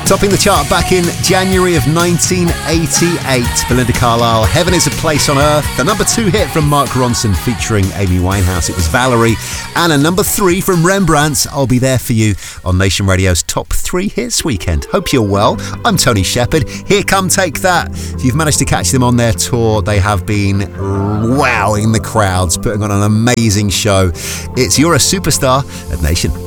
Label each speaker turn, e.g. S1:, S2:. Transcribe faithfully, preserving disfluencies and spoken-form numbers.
S1: Topping the chart back in January of nineteen eighty-eight, Belinda Carlisle, Heaven is a Place on Earth. The number two hit from Mark Ronson featuring Amy Winehouse, it was Valerie. And a number three from Rembrandt's, I'll Be There For You, on Nation Radio's Top three Hits Weekend. Hope you're well. I'm Tony Shepherd. Here Come Take That. If you've managed to catch them on their tour, they have been wowing the crowds, putting on an amazing show. It's You're a Superstar at Nation.